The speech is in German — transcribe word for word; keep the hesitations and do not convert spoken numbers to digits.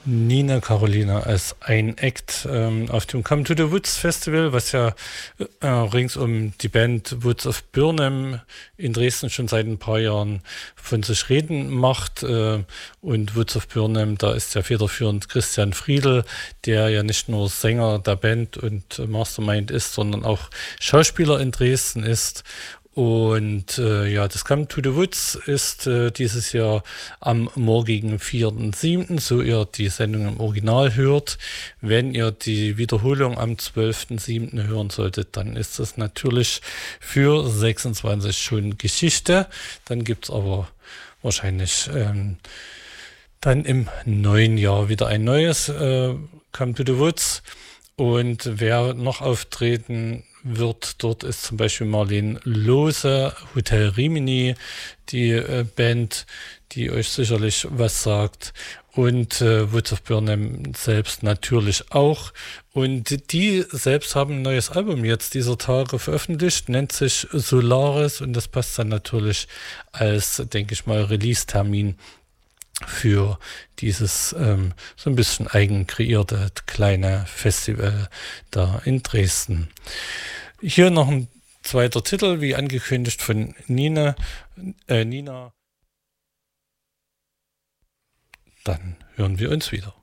Nina Carolina als ein Act ähm, auf dem Come to the Woods Festival, was ja äh, rings um die Band Woods of Burnham in Dresden schon seit ein paar Jahren von sich reden macht. Äh, und Woods of Burnham, da ist ja federführend Christian Friedl, der ja nicht nur Sänger der Band und Mastermind ist, sondern auch Schauspieler in Dresden ist. Und äh, ja, das Come to the Woods ist äh, dieses Jahr am morgigen vierten siebten, so ihr die Sendung im Original hört. Wenn ihr die Wiederholung am zwölften siebten hören solltet, dann ist das natürlich für sechsundzwanzig schon Geschichte. Dann gibt es aber wahrscheinlich ähm, dann im neuen Jahr wieder ein neues äh, Come to the Woods. Und wer noch auftreten wird, dort ist zum Beispiel Marlene Lose, Hotel Rimini, die äh, Band, die euch sicherlich was sagt. Und äh, Woods of Burnham selbst natürlich auch. Und die selbst haben ein neues Album jetzt dieser Tage veröffentlicht, nennt sich Solaris. Und das passt dann natürlich als, denke ich mal, Release-Termin für dieses ähm, so ein bisschen eigen kreierte kleine Festival da in Dresden. Hier noch ein zweiter Titel, wie angekündigt von Nina. Äh, Nina. Dann hören wir uns wieder.